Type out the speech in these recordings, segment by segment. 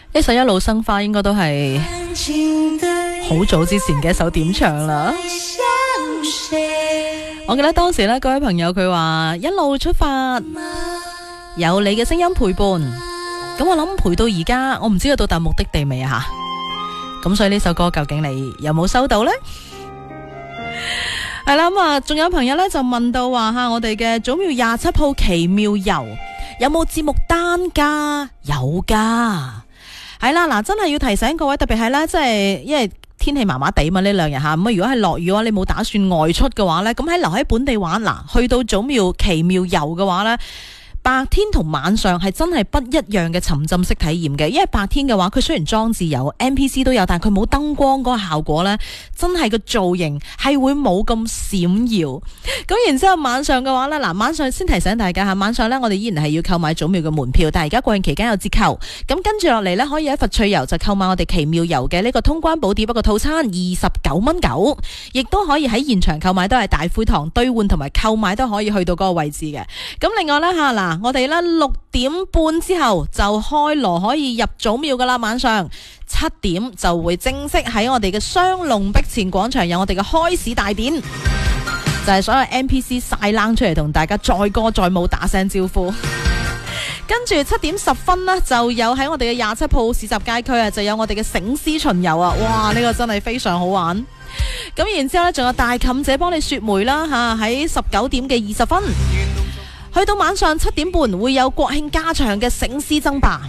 呢首一路生花應該都係好早之前嘅一首點唱啦。我記得當時呢，嗰位朋友佢話一路出發，有你嘅聲音陪伴。咁我諗陪到而家，我唔知佢到達目的地未啊吓。咁所以呢首歌究竟你有冇收到呢？係啦，咁啊，仲有朋友呢就問到話吓，我哋嘅祖廟27號奇妙遊有冇節目單㗎？有㗎。係啦，嗱，真係要提醒各位，特別係咧，即係因為天氣麻麻地嘛，呢兩日吓，咁如果係落雨嘅話，你冇打算外出嘅話咧，咁喺留喺本地玩，嗱，去到祖廟奇妙遊嘅話咧，白天同晚上係真係不一樣嘅沉浸式體驗嘅。因為白天嘅話，佢雖然裝置有 NPC 都有，但係佢冇燈光嗰個效果呢，真係個造型係會冇咁閃耀。咁然之後晚上嘅話呢，嗱，晚上先提醒大家吓，晚上呢，我哋依然係要購買祖廟嘅門票，但係而家國慶期間有折扣。咁跟住落嚟呢，可以喺佛翠遊就購買我哋奇妙遊嘅呢個通關寶碟一個套餐29.9，亦都可以喺現場購買，都係大會堂兌換同埋購買都可以去到嗰個位置嘅。咁另外呢，吓，嗱，我哋呢6點半之後就開鑼可以入祖廟噶啦，晚上7點就會正式喺我哋嘅雙龍壁前廣場有我哋嘅開市大典，就係所有 NPC 晒冷出嚟同大家載歌載舞打聲招呼。跟住7點10分呢，就有喺我哋嘅27號市集街區啊，就有我哋嘅醒獅巡遊啊！哇，呢個真係非常好玩。咁然之後呢，仲有大妗姐幫你雪梅啦吓，喺19點嘅20分。去到晚上7點半會有國慶加場嘅醒獅爭霸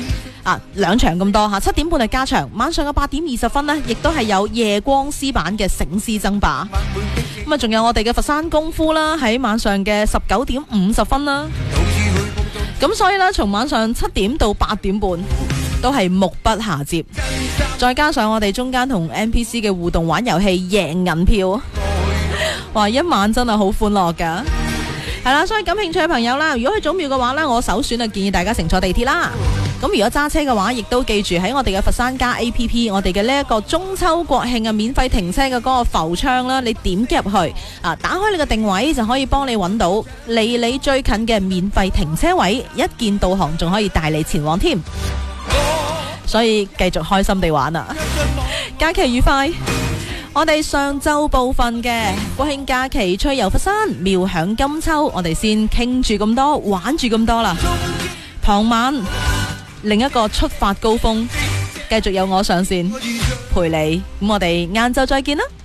，2場咁多吓，7點半係加場，晚上嘅8點20分呢，亦都係有夜光獅版嘅醒獅爭霸。咁啊，仲有我哋嘅佛山功夫啦，喺晚上嘅19點50分啦。咁所以呢，從晚上7點到8點半都係目不暇接，再加上我哋中間同 NPC 嘅互動玩遊戲贏銀票，哇，一晚真係好歡樂噶。係啦，所以感興趣嘅朋友啦，如果去祖廟嘅話呢，我首選啊建議大家乘坐地鐵啦。咁如果揸車嘅話，亦都記住喺我哋嘅佛山加 APP， 我哋嘅呢一個中秋國慶啊免費停車嘅嗰個浮窗啦，你點擊入去打開你嘅定位就可以幫你揾到離你最近嘅免費停車位，一鍵導航仲可以帶你前往添。所以繼續開心地玩啊！假期愉快！我哋上晝部分嘅國慶假期趣遊佛山，妙響金秋，我哋先傾住咁多，玩住咁多啦。傍晚另一個出發高峰，繼續有我上線陪你。咁我哋晏晝再見啦。